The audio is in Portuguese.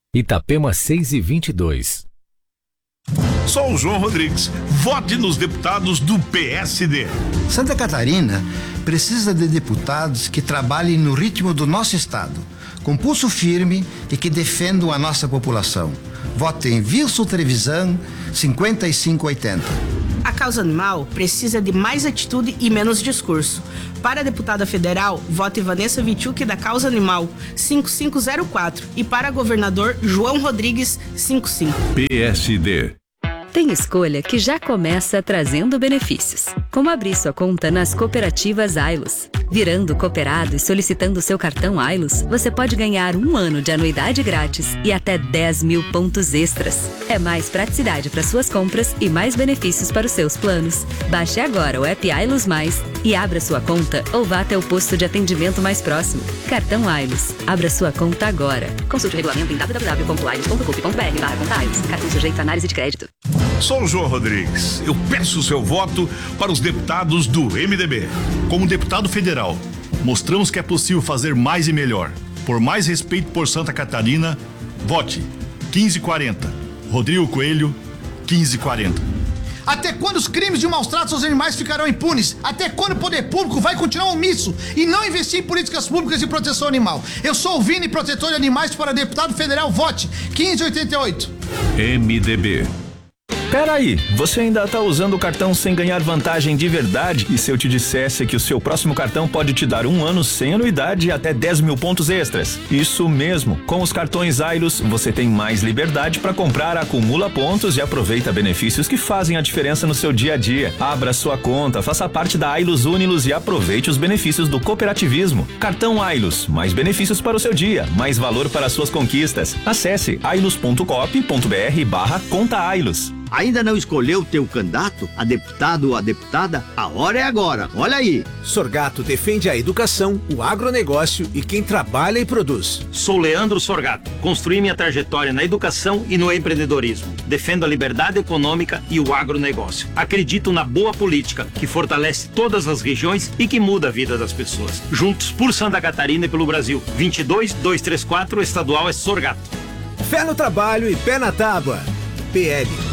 Itapema 6:22. Sou o João Rodrigues. Vote nos deputados do PSD. Santa Catarina precisa de deputados que trabalhem no ritmo do nosso estado, com pulso firme e que defendam a nossa população. Vote em Wilson Trevisan 5580. A causa animal precisa de mais atitude e menos discurso. Para a deputada federal, vote Vanessa Vichuk da Causa Animal 5504 e para governador João Rodrigues 55. PSD. Tem escolha que já começa trazendo benefícios, como abrir sua conta nas cooperativas Ailos. Virando cooperado e solicitando seu cartão Ailos, você pode ganhar 1 ano de anuidade grátis e até 10 mil pontos extras. É mais praticidade para suas compras e mais benefícios para os seus planos. Baixe agora o app Ailos Mais e abra sua conta ou vá até o posto de atendimento mais próximo. Cartão Ailos. Abra sua conta agora. Consulte o regulamento em www.ailos.com.br/conta-ailos. Cartão sujeito a análise de crédito. Sou o João Rodrigues. Eu peço o seu voto para os deputados do MDB. Como deputado federal, mostramos que é possível fazer mais e melhor. Por mais respeito por Santa Catarina, vote 1540. Rodrigo Coelho, 1540. Até quando os crimes de maus tratos aos animais ficarão impunes? Até quando o poder público vai continuar omisso e não investir em políticas públicas de proteção animal? Eu sou o Vini, protetor de animais, para deputado federal, vote 1588. MDB. Peraí, você ainda tá usando o cartão sem ganhar vantagem de verdade? E se eu te dissesse que o seu próximo cartão pode te dar 1 ano sem anuidade e até 10 mil pontos extras? Isso mesmo, com os cartões Ailos você tem mais liberdade para comprar, acumula pontos e aproveita benefícios que fazem a diferença no seu dia a dia. Abra sua conta, faça parte da Ailos Unilos e aproveite os benefícios do cooperativismo. Cartão Ailos, mais benefícios para o seu dia, mais valor para as suas conquistas. Acesse ailos.coop.br/conta-ailos. Ainda não escolheu teu candidato, a deputado ou a deputada? A hora é agora, olha aí. Sorgato defende a educação, o agronegócio e quem trabalha e produz. Sou Leandro Sorgato, construí minha trajetória na educação e no empreendedorismo. Defendo a liberdade econômica e o agronegócio. Acredito na boa política, que fortalece todas as regiões e que muda a vida das pessoas. Juntos por Santa Catarina e pelo Brasil. 22234, estadual é Sorgato. Fé no trabalho e pé na tábua. PL.